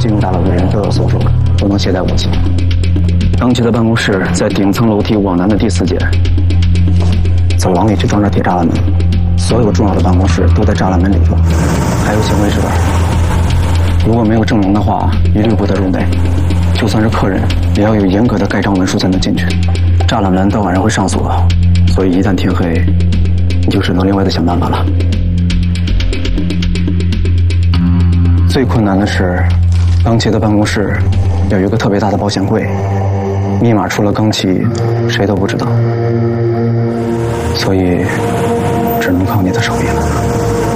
进入大楼的人都要搜索，不能携带武器。当期的办公室在顶层楼梯往南的第4间，走廊里去装着铁栅栏门，所有重要的办公室都在栅栏门里头。还有警卫室，如果没有证明的话，一律不得入内。就算是客人，也要有严格的盖章文书才能进去。栅栏门到晚上会上锁，所以一旦天黑，你就只能另外再想办法了。最困难的是，冈崎的办公室有一个特别大的保险柜，密码除了冈崎，谁都不知道，所以只能靠你的手艺了。